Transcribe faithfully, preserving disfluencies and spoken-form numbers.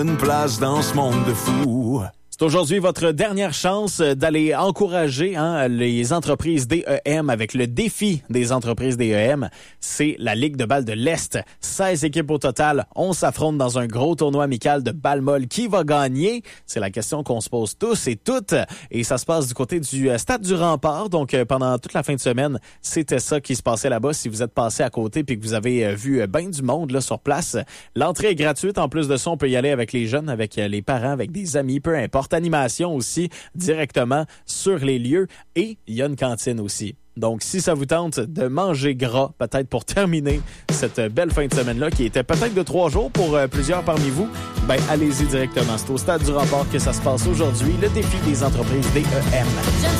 Une place dans ce monde de fous. C'est aujourd'hui votre dernière chance d'aller encourager hein, les entreprises D E M avec le défi des entreprises D E M. C'est la Ligue de balle de l'Est. seize équipes au total. On s'affronte dans un gros tournoi amical de balle molle. Qui va gagner? C'est la question qu'on se pose tous et toutes. Et ça se passe du côté du Stade du Rempart. Donc, pendant toute la fin de semaine, c'était ça qui se passait là-bas. Si vous êtes passé à côté puis que vous avez vu bien du monde là sur place, l'entrée est gratuite. En plus de ça, on peut y aller avec les jeunes, avec les parents, avec des amis, peu importe. Animation aussi directement sur les lieux et il y a une cantine aussi. Donc, si ça vous tente de manger gras, peut-être pour terminer cette belle fin de semaine-là, qui était peut-être de trois jours pour euh, plusieurs parmi vous, ben allez-y directement. C'est au Stade du Rempart que ça se passe aujourd'hui, le défi des entreprises D E M.